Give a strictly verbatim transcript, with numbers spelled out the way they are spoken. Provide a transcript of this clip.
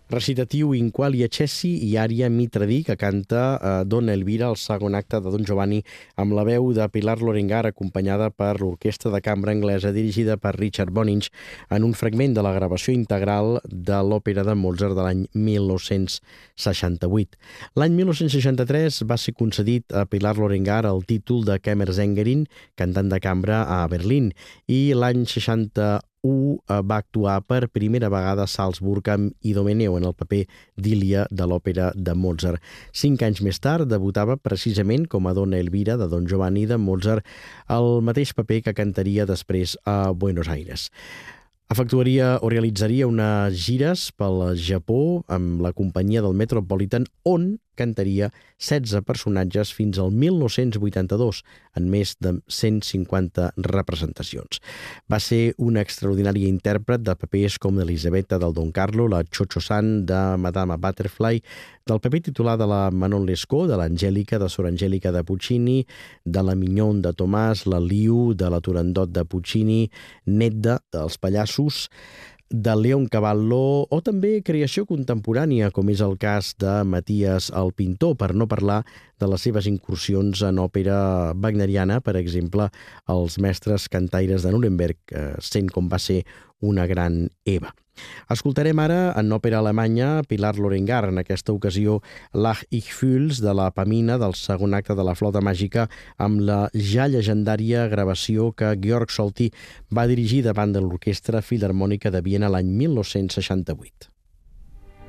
recitatiu In quali accessi i ària Mitradí, que canta eh, Donna Elvira, el segon acte de Don Giovanni, amb la veu de Pilar Lorengar, acompanyada per l'Orquestra de Cambra Anglesa, dirigida per Richard Bonynge, en un fragment de la gravació integral de l'òpera de Mozart de l'any mil nou-cents seixanta-vuit. L'any mil nou-cents seixanta-tres va ser concedit a Pilar Lorengar el títol de Kammersängerin, cantant de cambra a Berlín, i l'any seixanta u va actuar per primera vegada a Salzburg amb Idomeneo en el paper d'Ilia de l'òpera de Mozart. Cinc anys més tard debutava precisament com a Donna Elvira de Don Giovanni de Mozart, el mateix paper que cantaria després a Buenos Aires. Efectuaria o realitzaria unes gires pel Japó amb la companyia del Metropolitan, on cantaria setze personatges fins al mil nou-cents vuitanta-dos, en més de cent cinquanta representacions. Va ser una extraordinària intèrpret de papers com l'Elisabetta del Don Carlo, la Cho-Cho-San de Madame Butterfly, del paper titular de la Manon Lescaut, de l'Angèlica, de Sor Angèlica de Puccini, de la Mignon de Tomàs, la Liu, de la Turandot de Puccini, Nedda, dels Pallassos, de Leon Cavallo, o també creació contemporània, com és el cas de Matías el Pintor, per no parlar de les seves incursions en òpera wagneriana, per exemple, els mestres cantaires de Nuremberg, sent com va ser una gran Eva. Escoltarem ara en òpera alemanya Pilar Lorengar, en aquesta ocasió Lach ich fühl's de la Pamina, del segon acte de la Flauta Màgica, amb la ja llegendària gravació que Georg Solti va dirigir davant de l'Orquestra Filharmònica de Viena l'any mil nou-cents seixanta-vuit.